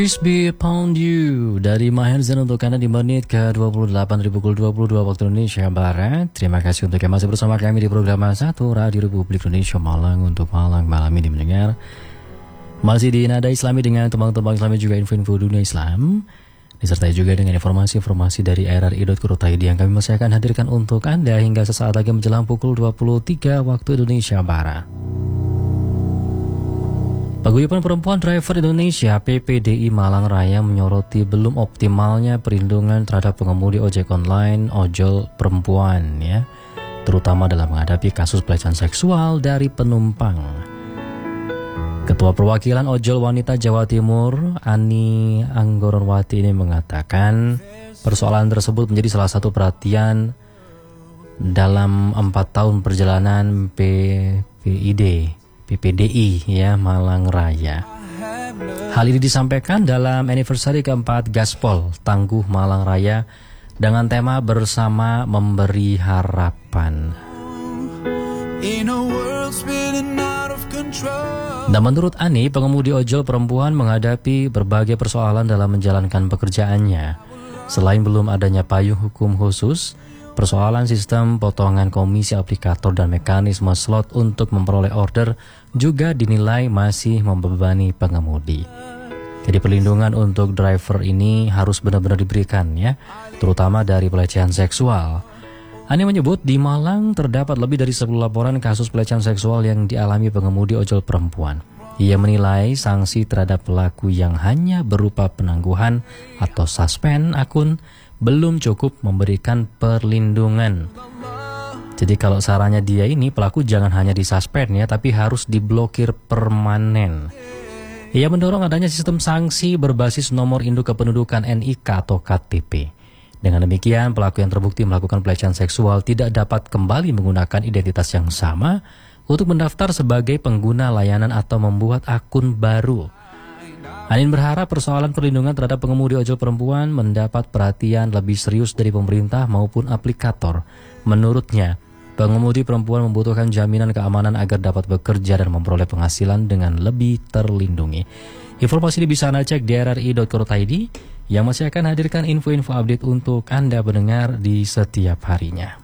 Please be upon you dari Mahenzen untuk Anda di menit ke-28 pukul 22 waktu Indonesia Barat. Terima kasih untuk yang masih bersama kami di program 1 Radio Republik Indonesia Malang untuk Malang malam ini mendengar. Masih di Nada Islami dengan tembang-tembang Islami juga info-info dunia Islam. Disertai juga dengan informasi-informasi dari RRI.co.id yang kami masih akan hadirkan untuk Anda hingga sesaat lagi menjelang pukul 23 waktu Indonesia Barat. Paguyuban Perempuan Driver Indonesia PPDI Malang Raya menyoroti belum optimalnya perlindungan terhadap pengemudi ojek online ojol perempuan ya, terutama dalam menghadapi kasus pelecehan seksual dari penumpang. Ketua Perwakilan Ojol Wanita Jawa Timur Ani Anggoronwati ini mengatakan persoalan tersebut menjadi salah satu perhatian dalam 4 tahun perjalanan PPDI ya Malang Raya. Hal ini disampaikan dalam anniversary keempat Gaspol Tangguh Malang Raya dengan tema Bersama Memberi Harapan. Dan menurut Ani, pengemudi ojol perempuan menghadapi berbagai persoalan dalam menjalankan pekerjaannya. Selain belum adanya payung hukum khusus, persoalan sistem potongan komisi aplikator dan mekanisme slot untuk memperoleh order juga dinilai masih membebani pengemudi. Jadi perlindungan untuk driver ini harus benar-benar diberikan ya, terutama dari pelecehan seksual. Ani menyebut di Malang terdapat lebih dari 10 laporan kasus pelecehan seksual yang dialami pengemudi ojol perempuan. Ia menilai sanksi terhadap pelaku yang hanya berupa penangguhan atau suspend akun belum cukup memberikan perlindungan. Jadi kalau sarannya dia ini pelaku jangan hanya disuspend ya, tapi harus diblokir permanen. Ia mendorong adanya sistem sanksi berbasis nomor induk kependudukan NIK atau KTP. Dengan demikian pelaku yang terbukti melakukan pelecehan seksual tidak dapat kembali menggunakan identitas yang sama untuk mendaftar sebagai pengguna layanan atau membuat akun baru. Anin berharap persoalan perlindungan terhadap pengemudi ojol perempuan mendapat perhatian lebih serius dari pemerintah maupun aplikator. Menurutnya, pengemudi perempuan membutuhkan jaminan keamanan agar dapat bekerja dan memperoleh penghasilan dengan lebih terlindungi. Informasi ini bisa Anda cek di rri.co.id yang masih akan hadirkan info-info update untuk Anda mendengar di setiap harinya.